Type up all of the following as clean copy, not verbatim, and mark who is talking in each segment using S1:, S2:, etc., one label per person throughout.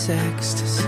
S1: this ecstasy.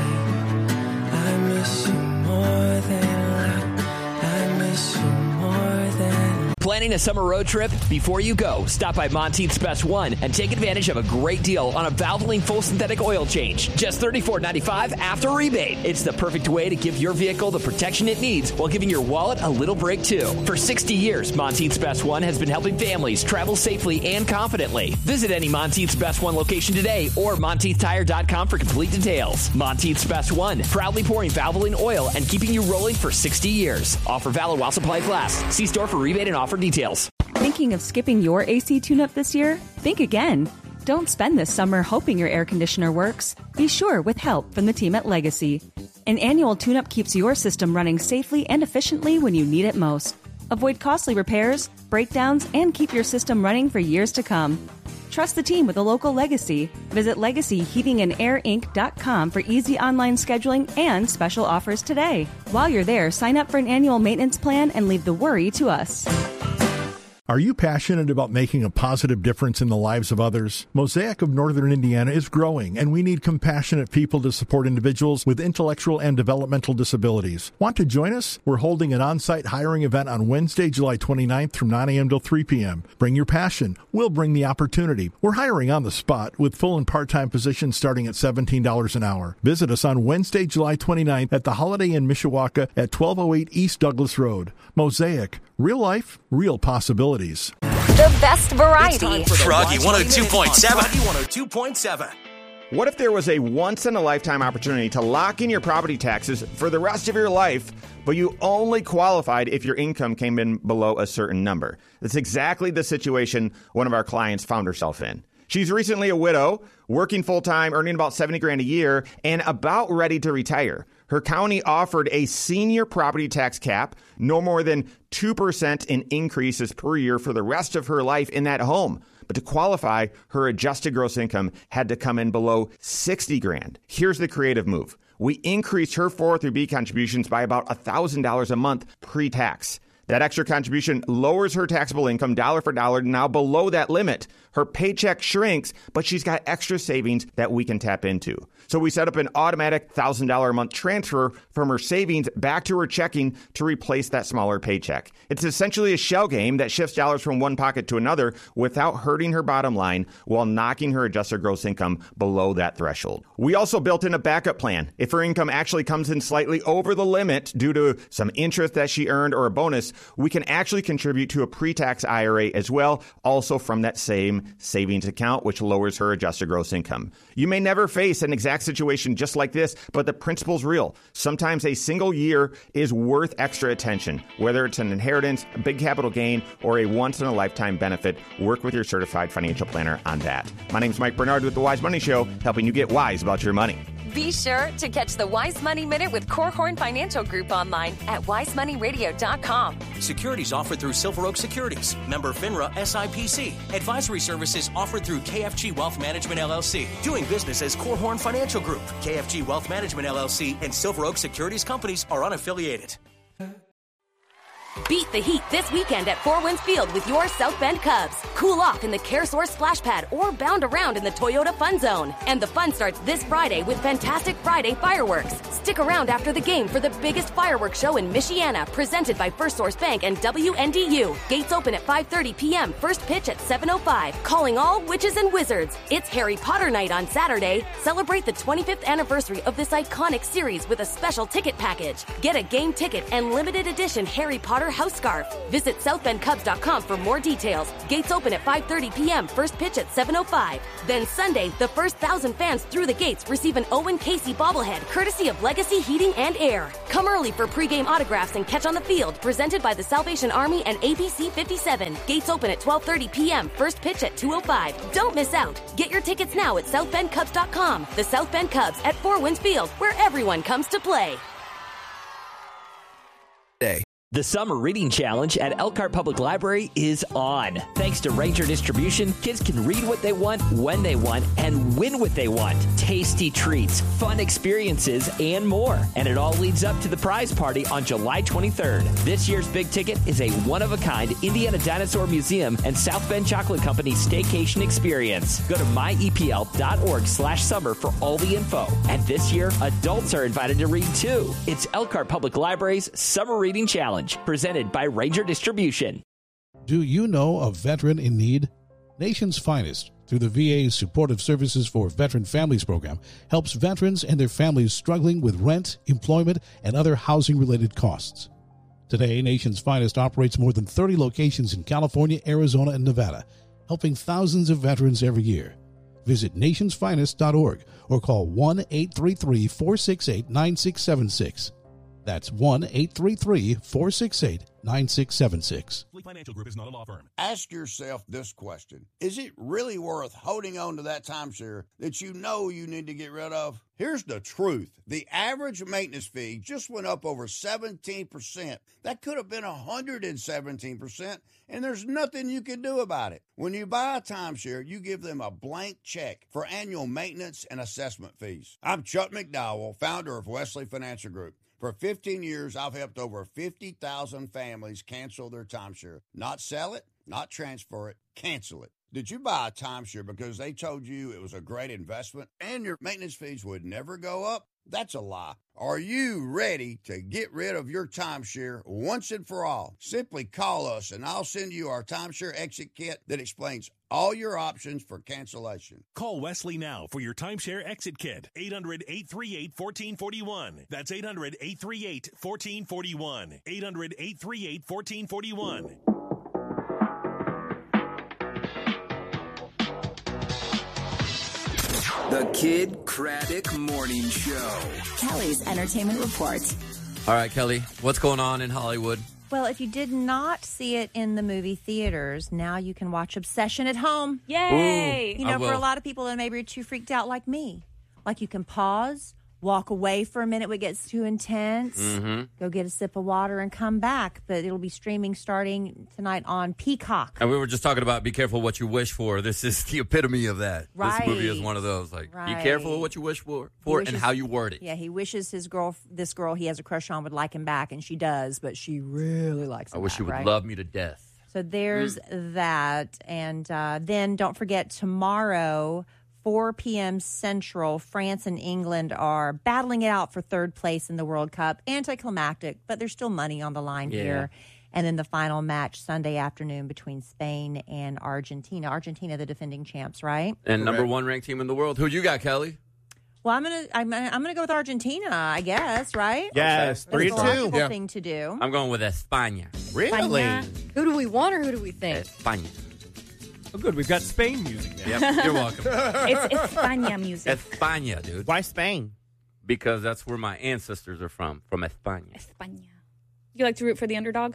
S1: I miss you more than life. I miss you more than.
S2: Planning a summer road trip? Before you go, stop by Monteith's Best One and take advantage of a great deal on a Valvoline full synthetic oil change. Just $34.95 after rebate. It's the perfect way to give your vehicle the protection it needs while giving your wallet a little break too. For 60 years, Monteith's Best One has been helping families travel safely and confidently. Visit any Monteith's Best One location today or MonteithTire.com for complete details. Monteith's Best One, proudly pouring Valvoline oil and keeping you rolling for 60 years. Offer valid while supplies last. See store for rebate and offer details.
S3: Thinking of skipping your AC tune-up this year? Think again. Don't spend this summer hoping your air conditioner works. Be sure with help from the team at Legacy. An annual tune-up keeps your system running safely and efficiently when you need it most. Avoid costly repairs, breakdowns, and keep your system running for years to come. Trust the team with a local Legacy. Visit LegacyHeatingandAirInc.com for easy online scheduling and special offers today. While you're there, sign up for an annual maintenance plan and leave the worry to us.
S4: Are you passionate about making a positive difference in the lives of others? Mosaic of Northern Indiana is growing, and we need compassionate people to support individuals with intellectual and developmental disabilities. Want to join us? We're holding an on-site hiring event on Wednesday, July 29th from 9 a.m. till 3 p.m. Bring your passion. We'll bring the opportunity. We're hiring on the spot with full and part-time positions starting at $17 an hour. Visit us on Wednesday, July 29th at the Holiday Inn Mishawaka at 1208 East Douglas Road. Mosaic. Real life, real possibilities.
S5: The best variety.
S6: Froggy 102.7.
S7: Froggy 102.7.
S8: What if there was a once-in-a-lifetime opportunity to lock in your property taxes for the rest of your life, but you only qualified if your income came in below a certain number? That's exactly the situation one of our clients found herself in. She's recently a widow, working full-time, earning about $70,000 a year, and about ready to retire. Her county offered a senior property tax cap, no more than 2% in increases per year for the rest of her life in that home. But to qualify, her adjusted gross income had to come in below $60,000. Here's the creative move. We increased her 403B contributions by about $1,000 a month pre-tax. That extra contribution lowers her taxable income dollar for dollar, now below that limit. Her paycheck shrinks, but she's got extra savings that we can tap into. So we set up an automatic $1,000 a month transfer from her savings back to her checking to replace that smaller paycheck. It's essentially a shell game that shifts dollars from one pocket to another without hurting her bottom line while knocking her adjusted gross income below that threshold. We also built in a backup plan. If her income actually comes in slightly over the limit due to some interest that she earned or a bonus, we can actually contribute to a pre-tax IRA as well, also from that same savings account, which lowers her adjusted gross income. You may never face an exact situation just like this, but the principle's real. Sometimes a single year is worth extra attention, whether it's an inheritance, a big capital gain, or a once-in-a-lifetime benefit. Work with your certified financial planner on that. My name's Mike Bernard with The Wise Money Show, helping you get wise about your money.
S5: Be sure to catch the Wise Money Minute with Korhorn Financial Group online at wisemoneyradio.com.
S7: Securities offered through Silver Oak Securities. Member FINRA SIPC. Advisory services offered through KFG Wealth Management LLC. Doing business as Korhorn Financial Group. KFG Wealth Management LLC and Silver Oak Securities Companies are unaffiliated.
S5: Beat the heat this weekend at Four Winds Field with your South Bend Cubs. Cool off in the CareSource Splash Pad or bound around in the Toyota Fun Zone. And the fun starts this Friday with Fantastic Friday fireworks. Stick around after the game for the biggest fireworks show in Michiana, presented by First Source Bank and WNDU. Gates open at 5:30 p.m., first pitch at 7:05. Calling all witches and wizards. It's Harry Potter night on Saturday. Celebrate the 25th anniversary of this iconic series with a special ticket package. Get a game ticket and limited edition Harry Potter house scarf. Visit SouthBendCubs.com for more details. Gates open at 5:30 p.m., first pitch at 7:05. Then Sunday, the first 1,000 fans through the gates receive an Owen Casey bobblehead, courtesy of Legacy Heating and Air. Come early for pregame autographs and catch on the field, presented by the Salvation Army and ABC 57. Gates open at 12:30 p.m., first pitch at 2:05. Don't miss out. Get your tickets now at SouthBendCubs.com. The South Bend Cubs at Four Winds Field, where everyone comes to play.
S2: The Summer Reading Challenge at Elkhart Public Library is on. Thanks to Ranger Distribution, kids can read what they want, when they want, and win what they want. Tasty treats, fun experiences, and more. And it all leads up to the prize party on July 23rd. This year's big ticket is a one-of-a-kind Indiana Dinosaur Museum and South Bend Chocolate Company staycation experience. Go to myepl.org/summer for all the info. And this year, adults are invited to read too. It's Elkhart Public Library's Summer Reading Challenge, presented by Ranger Distribution.
S9: Do you know a veteran in need? Nation's Finest, through the VA's Supportive Services for Veteran Families program, helps veterans and their families struggling with rent, employment, and other housing-related costs. Today, Nation's Finest operates more than 30 locations in California, Arizona, and Nevada, helping thousands of veterans every year. Visit nationsfinest.org or call 1-833-468-9676. That's 1-833-468-9676.
S10: Financial Group is not a law firm.
S11: Ask yourself this question. Is it really worth holding on to that timeshare that you know you need to get rid of? Here's the truth. The average maintenance fee just went up over 17%. That could have been 117%, and there's nothing you can do about it. When you buy a timeshare, you give them a blank check for annual maintenance and assessment fees. I'm Chuck McDowell, founder of Wesley Financial Group. For 15 years, I've helped over 50,000 families cancel their timeshare. Not sell it, not transfer it, cancel it. Did you buy a timeshare because they told you it was a great investment and your maintenance fees would never go up? That's a lie. Are you ready to get rid of your timeshare once and for all? Simply call us and I'll send you our timeshare exit kit that explains all your options for cancellation.
S10: Call Wesley now for your timeshare exit kit. 800-838-1441. That's 800-838-1441. 800-838-1441.
S12: The Kid Craddock Morning Show.
S13: Kelly's Entertainment Report.
S14: All right, Kelly, what's going on in Hollywood?
S15: Well, if you did not see it in the movie theaters, now you can watch Obsession at home.
S13: Yay!
S15: You know, for a lot of people that maybe are too freaked out like me. Like you can pause, walk away for a minute when it gets too intense, go get a sip of water and come back. But it'll be streaming starting tonight on Peacock.
S14: And we were just talking about be careful what you wish for. This is the epitome of that.
S15: Right.
S14: This movie is one of those. Like, be careful what you wish for and how you word it.
S15: Yeah, he wishes this girl he has a crush on would like him back, and she does, but she really likes him
S14: I wish
S15: back,
S14: she would
S15: right?
S14: love me to death.
S15: So there's that. And then don't forget tomorrow, 4 p.m. Central, France and England are battling it out for third place in the World Cup. Anticlimactic, but there's still money on the line here. And then the final match Sunday afternoon between Spain and Argentina. Argentina, the defending champs, right?
S14: And number one ranked team in the world. Who you got, Kelly?
S15: Well, I'm gonna go with Argentina, I guess, right?
S8: Yes,
S15: okay.
S8: 3-2.
S15: That's a logical thing to do.
S14: I'm going with España.
S8: Really?
S13: Who do we want or who do we think?
S14: España.
S16: Oh, good. We've got Spain music now.
S14: Yep, you're welcome.
S13: It's España music.
S14: España, dude.
S8: Why Spain?
S14: Because that's where my ancestors are from España.
S13: España. You like to root for the underdog?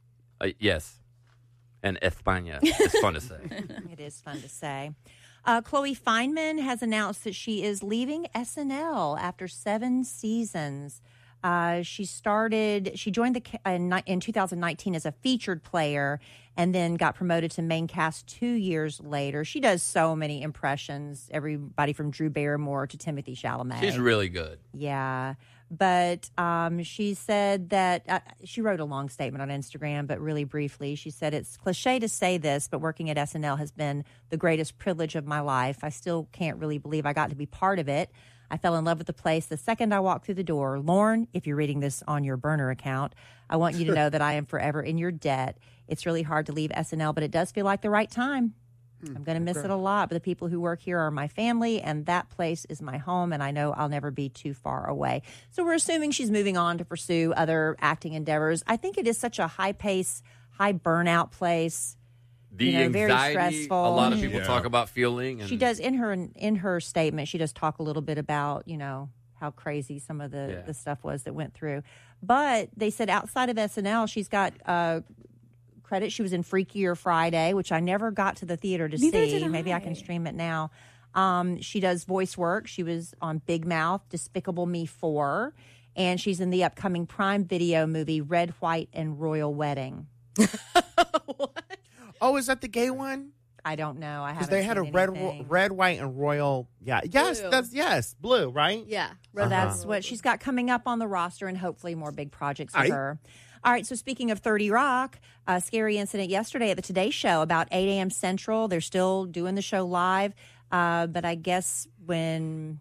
S14: Yes. And España. It's fun to say.
S15: It is fun to say. Chloe Fineman has announced that she is leaving SNL after 7 seasons. She joined in 2019 as a featured player and then got promoted to main cast 2 years later. She does so many impressions, everybody from Drew Barrymore to Timothy Chalamet.
S14: She's really good.
S15: Yeah. But she said that she wrote a long statement on Instagram, but really briefly, she said, it's cliche to say this, but working at SNL has been the greatest privilege of my life. I still can't really believe I got to be part of it. I fell in love with the place the second I walked through the door. Lauren, if you're reading this on your burner account, I want you to know that I am forever in your debt. It's really hard to leave SNL, but it does feel like the right time. I'm going to miss it a lot, but the people who work here are my family, and that place is my home, and I know I'll never be too far away. So we're assuming she's moving on to pursue other acting endeavors. I think it is such a high-pace, high-burnout place.
S14: The anxiety
S15: very stressful.
S14: A lot of people talk about feeling. And
S15: she does, in her statement, she does talk a little bit about, how crazy some of the stuff was that went through. But they said outside of SNL, she's got credit. She was in Freakier Friday, which I never got to the theater to see. Maybe I can stream it now. She does voice work. She was on Big Mouth, Despicable Me 4. and she's in the upcoming Prime Video movie Red, White, and Royal Wedding.
S17: Oh, is that the gay one?
S15: I don't know. I haven't.
S17: Because they had a red, white, and royal. Yeah, yes,
S15: Blue.
S17: blue, right?
S13: Yeah.
S15: So that's what she's got coming up on the roster, and hopefully more big projects for her. All right, so speaking of 30 Rock, a scary incident yesterday at the Today Show about 8 a.m. Central. They're still doing the show live, but I guess when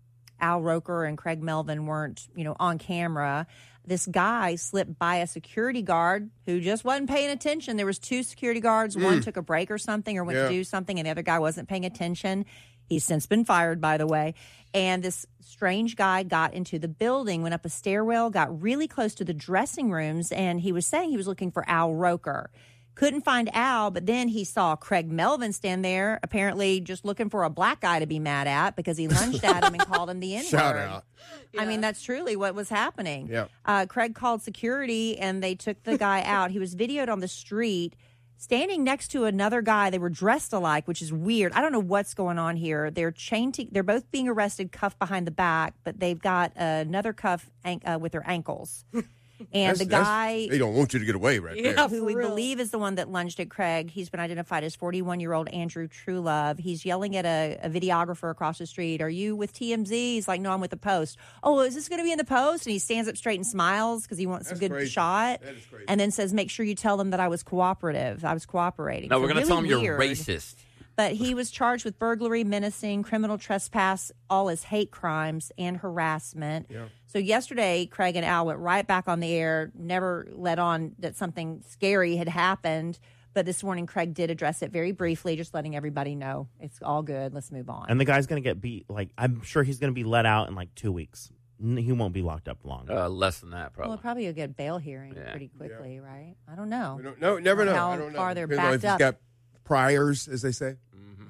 S15: Al Roker and Craig Melvin weren't, on camera, this guy slipped by a security guard who just wasn't paying attention. There was 2 security guards. One took a break or something or went to do something, and the other guy wasn't paying attention. He's since been fired, by the way. And this strange guy got into the building, went up a stairwell, got really close to the dressing rooms, and he was saying he was looking for Al Roker. Couldn't find Al, but then he saw Craig Melvin stand there, apparently just looking for a black guy to be mad at because he lunged at him and called him the N-word.
S17: Shout out.
S15: I mean, that's truly what was happening.
S17: Yeah.
S15: Craig called security, and they took the guy out. He was videoed on the street standing next to another guy. They were dressed alike, which is weird. I don't know what's going on here. They're they're both being arrested, cuffed behind the back, but they've got another cuff with their ankles. And the guy
S18: they don't want you to get away right there.
S15: who we believe is the one that lunged at Craig, he's been identified as 41-year-old Andrew Truelove. He's yelling at a videographer across the street, "Are you with TMZ?" He's like, "No, I'm with the Post." "Oh, is this going to be in the Post?" And he stands up straight and smiles because he wants a good shot.
S18: That is crazy.
S15: And then says, "Make sure you tell them that I was cooperative. I was cooperating."
S14: No,
S15: So
S14: we're going to
S15: really
S14: tell them
S15: weird.
S14: you're racist.
S15: But he was charged with burglary, menacing, criminal trespass, all his hate crimes, and harassment.
S18: Yeah.
S15: So yesterday, Craig and Al went right back on the air, never let on that something scary had happened. But this morning, Craig did address it very briefly, just letting everybody know it's all good. Let's move on.
S17: And the guy's going to get beat. I'm sure he's going to be let out in 2 weeks. He won't be locked up long.
S14: Less than that, probably.
S15: Well, probably a good bail hearing pretty quickly, right? I don't know.
S18: No, never know.
S15: How
S18: I don't know.
S15: far they're
S18: Depends on if
S15: backed
S18: he's
S15: up.
S18: got priors, as they say.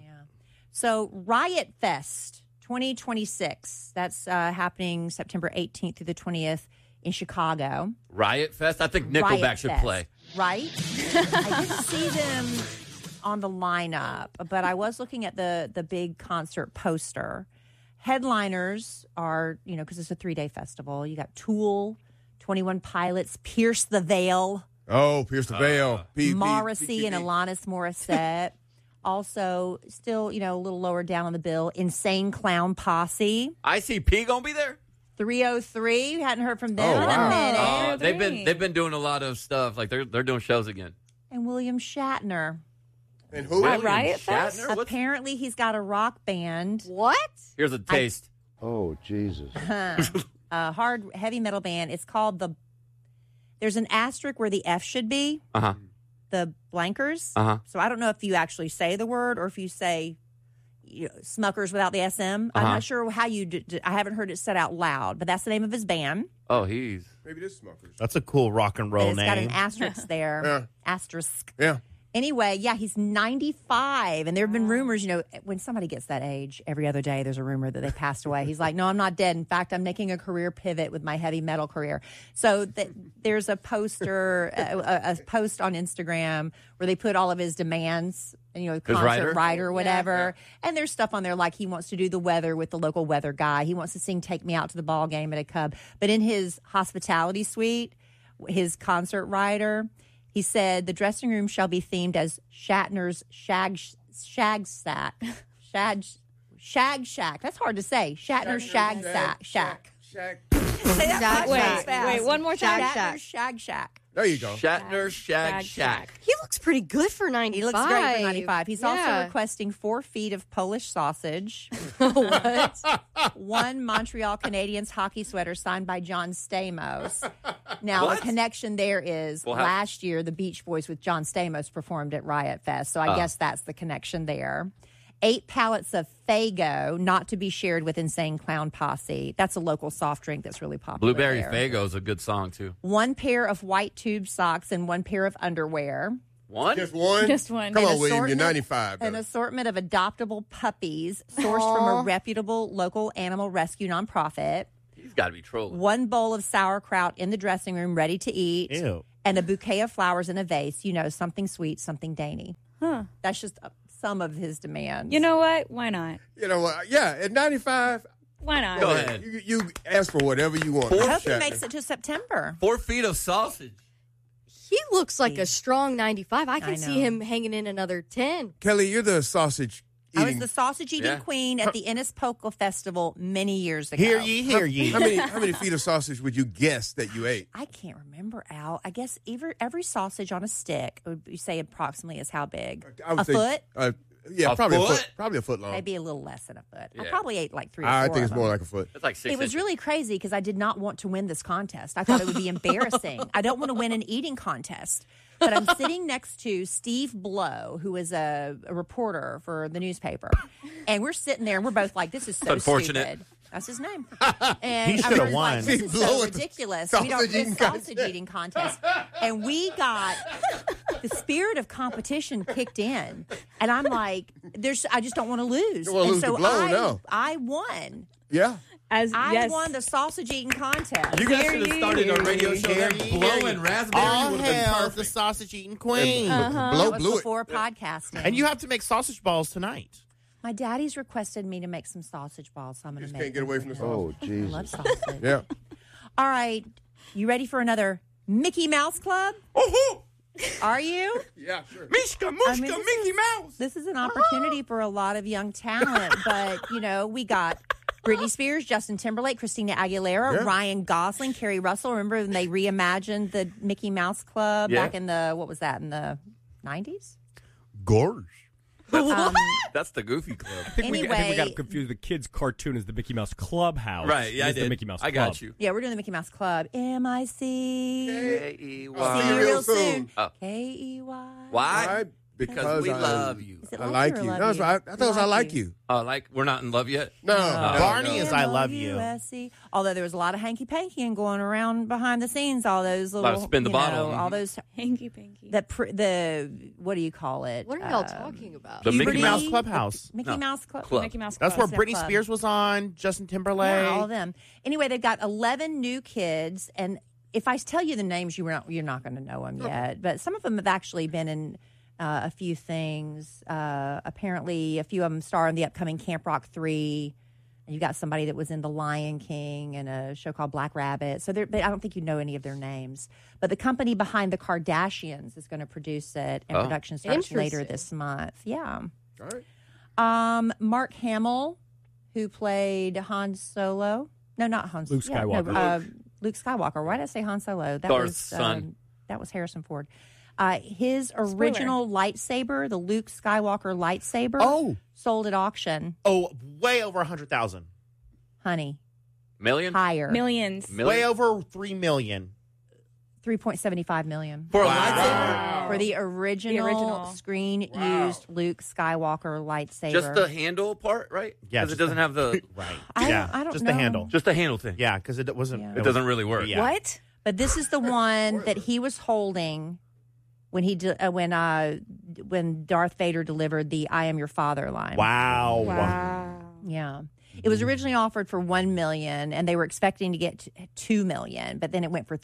S15: So Riot Fest 2026, that's happening September 18th through the 20th in Chicago.
S14: Riot Fest? I think Nickelback
S15: Riot
S14: should
S15: Fest,
S14: play.
S15: Right? I didn't see them on the lineup, but I was looking at the big concert poster. Headliners are, because it's a 3-day festival. You got Tool, 21 Pilots, Pierce the Veil.
S18: Oh, Pierce the Veil.
S15: Morrissey and Alanis Morissette. Also, still, a little lower down on the bill, Insane Clown Posse.
S14: ICP gonna be there?
S15: 303. Hadn't heard from them in a minute.
S14: They've been doing a lot of stuff. Like they're doing shows again.
S15: And William Shatner.
S18: And who?
S13: At Riot Fest?
S15: Apparently, he's got a rock band.
S13: What?
S14: Here's a taste.
S18: Oh, Jesus.
S15: A hard, heavy metal band. It's called there's an asterisk where the F should be.
S14: Uh-huh.
S15: The Blankers.
S14: Uh-huh.
S15: So I don't know if you actually say the word or if you say Smuckers without the SM. I'm not sure how you do. I haven't heard it said out loud, but that's the name of his band.
S14: Oh, maybe
S18: this Smuckers.
S17: That's a cool rock and roll
S15: It's
S17: name.
S15: got an asterisk there.
S18: Yeah.
S15: Asterisk.
S18: Yeah.
S15: Anyway, he's 95, and there have been rumors, when somebody gets that age, every other day there's a rumor that they passed away. He's like, no, I'm not dead. In fact, I'm making a career pivot with my heavy metal career. So there's a poster, a post on Instagram where they put all of his demands, concert writer or whatever. Yeah. And there's stuff on there like he wants to do the weather with the local weather guy. He wants to sing Take Me Out to the Ball Game at a Cub. But in his hospitality suite, his concert writer, he said the dressing room shall be themed as Shatner's shag shack. That's hard to say. Shatner's shag shack. Say that fast.
S13: Wait, one more time.
S15: Shatner's shag shack.
S18: There you go.
S14: Shatner's Shag Shack.
S13: He looks pretty good for 95.
S15: He looks great for 95. He's also requesting 4 feet of Polish sausage.
S13: What?
S15: 1 Montreal Canadiens hockey sweater signed by John Stamos. Now,
S14: What?
S15: a connection there is last year, the Beach Boys with John Stamos performed at Riot Fest. So I guess that's the connection there. 8 pallets of Faygo, not to be shared with Insane Clown Posse. That's a local soft drink that's really popular.
S14: Blueberry
S15: there.
S14: Faygo is a good song, too.
S15: 1 pair of white tube socks and 1 pair of underwear.
S14: One?
S18: Just one?
S13: Just one.
S18: Come
S15: An
S18: on, William. You're
S15: assortment-
S18: 95.
S15: An
S18: brother.
S15: assortment of adoptable puppies sourced from a reputable local animal rescue nonprofit.
S14: He's got to be trolling.
S15: 1 bowl of sauerkraut in the dressing room ready to eat.
S17: Ew.
S15: And a bouquet of flowers in a vase. Something sweet, something dainty.
S13: Huh.
S15: That's just some of his demands.
S13: You know what? Why not?
S18: You know what? Yeah, at 95.
S13: Why not?
S14: Go ahead.
S18: You ask for whatever you want.
S15: I
S18: Mr.
S15: hope he
S18: Shatner.
S15: makes it to September.
S14: 4 feet of sausage.
S13: He looks like a strong 95. I can
S15: I
S13: see
S15: know.
S13: him hanging in another 10.
S18: Kelly, you're the sausage
S15: I was
S18: eating.
S15: the sausage eating queen at the Ennis Polka Festival many years ago.
S17: Hear ye, hear ye.
S18: How many feet of sausage would you guess that you ate?
S15: I can't remember, Al. I guess every sausage on a stick would you say approximately is how big?
S18: I would
S15: A
S18: think,
S15: foot?
S18: Yeah,
S14: A
S18: probably
S14: foot?
S18: a foot. Probably a foot long.
S15: Maybe a little less than a foot. I
S14: Yeah.
S15: probably ate like 3 or 4
S18: I think it's
S15: of
S18: more
S15: them.
S18: like a foot.
S14: That's like 6
S15: It was
S14: inches.
S15: really crazy because I did not want to win this contest. I thought it would be embarrassing. I don't want to win an eating contest. But I'm sitting next to Steve Blow, who is a reporter for the newspaper. And we're sitting there and we're both like, this is so
S14: unfortunate.
S15: stupid. That's his name. And
S17: He
S15: I
S17: should have
S15: was
S17: won.
S15: like, this
S18: Steve
S15: is
S18: Blow
S15: so
S18: with the
S15: ridiculous.
S18: sausage
S15: We don't do
S18: eating
S15: sausage eating contest. And we got the spirit of competition kicked in. And I'm like, I just don't want to lose.
S18: You wanna
S15: And
S18: lose
S15: so
S18: to Blow, no.
S15: I won.
S18: Yeah.
S15: I won the sausage eating contest.
S14: You guys should have started a radio show there. Blowing raspberry
S17: All
S14: would have been
S17: hail
S14: perfect.
S17: the sausage eating queen.
S15: That
S18: Blow
S15: was
S18: blew it.
S15: before podcasting.
S17: And you have to make sausage balls tonight.
S15: My daddy's requested me to make some sausage balls, so I'm going to
S18: Just
S15: make
S18: can't get
S15: them
S18: away
S15: for
S18: from the
S15: him.
S18: sausage.
S15: I
S18: Jesus.
S15: love sausage.
S18: Yeah.
S15: All right. You ready for another Mickey Mouse Club? Are you?
S18: Yeah, sure.
S14: Mishka, Mushka, Mickey Mouse.
S15: This is an opportunity for a lot of young talent, but, we got Britney Spears, Justin Timberlake, Christina Aguilera,
S18: Yeah.
S15: Ryan Gosling, Kerry Russell. Remember when they reimagined the Mickey Mouse Club
S14: Yeah.
S15: back in the, what was that, in the 90s?
S17: Gorge.
S14: That's the Goofy Club.
S16: I think we
S15: Anyway.
S16: got confused. The kids' cartoon is the Mickey Mouse Clubhouse.
S14: Right, yeah, I
S16: This is
S14: did.
S16: the Mickey Mouse
S14: I
S16: Club.
S14: got you.
S15: Yeah, we're doing the Mickey Mouse Club. M-I-C.
S14: K-E-Y.
S15: See you real soon.
S14: Oh.
S15: K-E-Y.
S14: Why?
S18: Why?
S14: Because we love you.
S15: Is it
S18: I
S15: like
S18: like
S15: you or
S18: you.
S15: love
S18: No,
S15: you?
S18: I thought it was I like you.
S14: Like we're not in love yet?
S18: No.
S17: Barney is I love you.
S15: M-O-U-S-E. Although there was a lot of hanky-pankying going around behind the scenes, all those little,
S14: lot of spin the bottle.
S15: all those,
S19: Hanky panky.
S15: the what do you call it?
S13: What are y'all talking about?
S14: The Mickey
S15: Puberty?
S17: Mouse Clubhouse.
S15: Mickey
S14: No.
S15: Mouse Club.
S14: Club.
S19: Mickey Mouse
S17: That's
S19: Club.
S17: where Britney
S15: Club.
S17: Spears was on, Justin Timberlake.
S15: Yeah, all of them. Anyway, they've got 11 new kids, and if I tell you the names, you're not going to know them yet. But some of them have actually been in a few things. Apparently, a few of them star in the upcoming Camp Rock 3. And you got somebody that was in The Lion King and a show called Black Rabbit. So but I don't think you know any of their names. But the company behind the Kardashians is going to produce it, and production starts later
S13: Interesting.
S15: this month. Yeah.
S18: All right.
S15: Mark Hamill, who played Han Solo. No, not Han Solo.
S16: Luke Skywalker.
S15: Luke Skywalker. Why did I say Han Solo? That
S14: Darth's
S15: was
S14: son.
S15: that was Harrison Ford. His original lightsaber, the Luke Skywalker lightsaber, sold at auction.
S17: Oh, way over 100,000.
S15: Honey,
S14: Million?
S15: higher.
S19: Millions.
S17: Way over 3 million.
S15: 3.75 million.
S14: For a lightsaber?
S15: For the original screen-used Luke Skywalker lightsaber.
S14: Just the handle part, right?
S17: Yeah,
S14: Because it doesn't have the...
S17: Right.
S15: I don't
S17: just
S15: know.
S17: the handle.
S14: Just the handle thing.
S17: Yeah, because it wasn't.
S15: Yeah.
S14: It doesn't really work.
S17: Yeah.
S19: What?
S15: But this is the one that he was holding when when Darth Vader delivered the "I am your father" line.
S17: Wow.
S15: Yeah. It was originally offered for $1 million, and they were expecting to get $2 million, but then it went for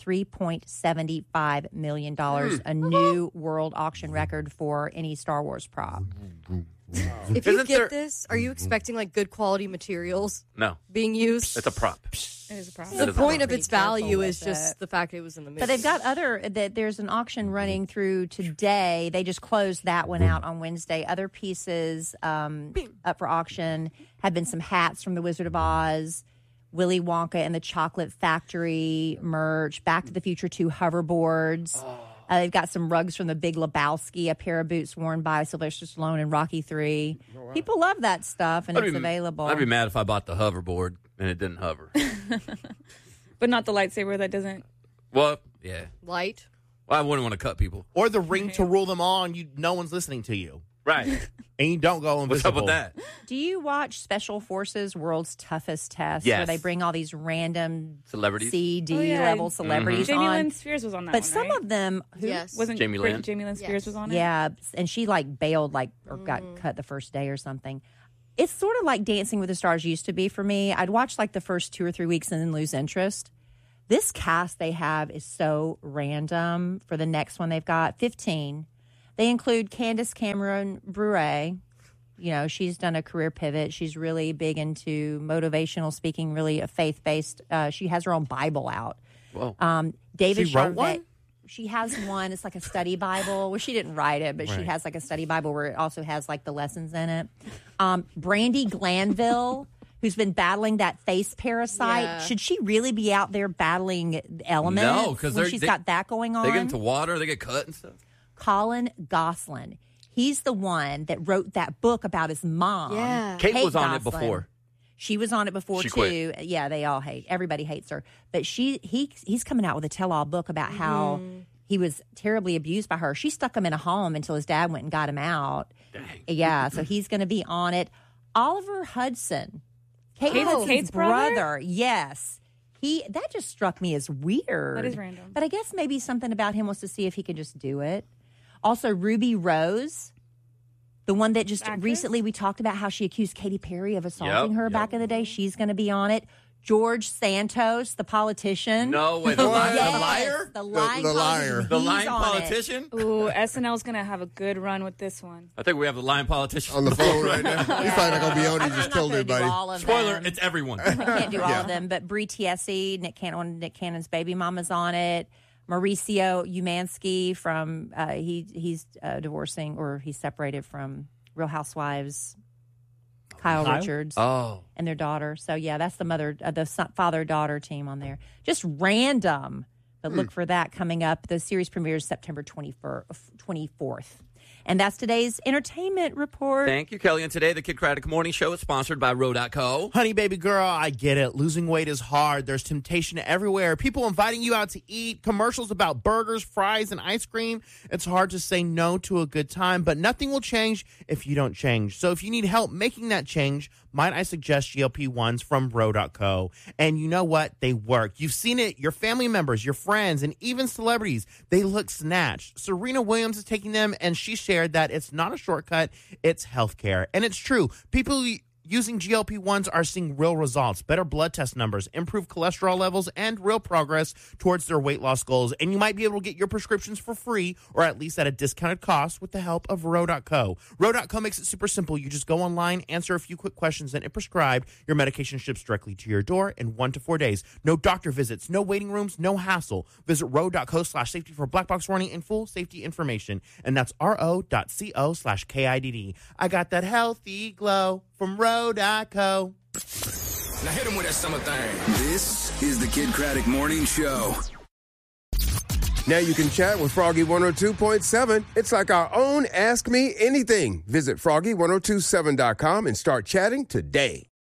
S15: $3.75 million, a new world auction record for any Star Wars prop.
S13: If you get this, are you expecting like good quality materials
S14: No.
S13: being used?
S14: It's a prop.
S19: It is a problem.
S13: The point of
S15: Pretty
S13: its value
S15: careful
S13: is
S15: with
S13: just
S15: it.
S13: the fact it was in the movie.
S15: But they've got there's an auction running through today. They just closed that one out on Wednesday. Other pieces up for auction have been some hats from The Wizard of Oz, Willy Wonka and the Chocolate Factory merch, Back to the Future 2 hoverboards. They've got some rugs from The Big Lebowski, a pair of boots worn by Sylvester Stallone in Rocky 3. People love that stuff, and it's available.
S14: I'd be mad if I bought the hoverboard and it didn't hover.
S19: But not the lightsaber that doesn't.
S14: Well, yeah.
S13: Light.
S14: Well, I wouldn't want to cut people.
S17: Or the ring to rule them all, and no one's listening to you.
S14: Right.
S17: And you don't go invisible.
S14: What's up with that?
S15: Do you watch Special Forces World's Toughest Test, where
S14: Yes.
S15: they bring all these random
S14: Celebrities?
S15: CD level celebrities
S19: Jamie
S15: on?
S19: Lynn Spears was on that
S15: But
S19: one,
S15: some
S19: right?
S15: of them,
S19: Wasn't
S14: Jamie Lynn?
S19: Jamie Lynn Spears was on it?
S15: yeah, and she like bailed, or got cut the first day or something. It's sort of like Dancing with the Stars used to be for me. I'd watch like the first 2 or 3 weeks and then lose interest. This cast they have is so random for the next one they've got, 15. They include Candace Cameron Bure, You know, she's done a career pivot. She's really big into motivational speaking, really a faith-based. She has her own Bible out.
S14: Whoa.
S15: David
S17: She wrote
S15: Charvet-
S17: one?
S15: She has one. It's like a study Bible. Well, she didn't write it, but she
S17: Right.
S15: has like a study Bible where it also has like the lessons in it. Brandy Glanville, who's been battling that face parasite.
S19: Yeah.
S15: Should she really be out there battling elements?
S14: No, because
S15: when she's got that going on.
S14: They get into water, they get cut and stuff.
S15: Colin Gosselin. He's the one that wrote that book about his mom.
S19: Yeah.
S14: Kate was on it
S15: Gosselin.
S14: before.
S15: She was on it before
S14: She
S15: too.
S14: quit.
S15: Yeah, they all hate. Everybody hates her. But he's coming out with a tell-all book about how he was terribly abused by her. She stuck him in a home until his dad went and got him out.
S14: Dang.
S15: Yeah, so he's going to be on it. Oliver Hudson, Hudson's
S19: Kate's brother?
S15: Yes. That just struck me as weird.
S19: That is random.
S15: But I guess maybe something about him was to see if he could just do it. Also, Ruby Rose, the one that just
S19: Actress?
S15: recently we talked about how she accused Katy Perry of assaulting
S14: Yep,
S15: her
S14: yep.
S15: back in the day. She's going to be on it. George Santos, the politician.
S14: No, wait, the
S15: Yes,
S14: liar?
S15: The lying
S18: The liar.
S15: politician.
S14: The
S15: He's
S14: lying
S15: on it.
S14: politician?
S19: Ooh, SNL's gonna have a good run with this one.
S14: I think we have the lying politician
S18: On the phone right now. He's probably not going to be on. He
S15: I'm
S18: just
S15: not
S18: told
S15: gonna do
S18: everybody.
S15: all of
S14: Spoiler,
S15: them.
S14: it's everyone.
S15: We can't do all
S18: Yeah.
S15: of them, but Brie Tiesi, Nick Cannon's baby mama's on it. Mauricio Umansky from he's divorcing or he's separated from Real Housewives. Kyle Richards
S14: Oh.
S15: and their daughter. So yeah, that's the father-daughter team on there. Just random, but look for that coming up. The series premieres September 24th. And that's today's entertainment report.
S14: Thank you, Kelly. And today, the Kid Craddock Morning Show is sponsored by Row.co.
S17: Honey, baby girl, I get it. Losing weight is hard. There's temptation everywhere. People inviting you out to eat, commercials about burgers, fries, and ice cream. It's hard to say no to a good time, but nothing will change if you don't change. So if you need help making that change, might I suggest GLP-1s from Row.co? And you know what? They work. You've seen it. Your family members, your friends, and even celebrities, they look snatched. Serena Williams is taking them, and she shared that it's not a shortcut, it's healthcare. And it's true. People using GLP-1s are seeing real results, better blood test numbers, improved cholesterol levels, and real progress towards their weight loss goals. And you might be able to get your prescriptions for free or at least at a discounted cost with the help of Row.co. Row.co makes it super simple. You just go online, answer a few quick questions, and if prescribed, your medication ships directly to your door in 1 to 4 days. No doctor visits, no waiting rooms, no hassle. Visit Row.co/safety for black box warning and full safety information. And that's RO.co/KIDD. I got that healthy glow from Row.co.
S12: Now hit him with that summer thing. This is the Kid Craddock Morning Show.
S18: Now you can chat with Froggy 102.7. It's like our own Ask Me Anything. Visit Froggy1027.com and start chatting today.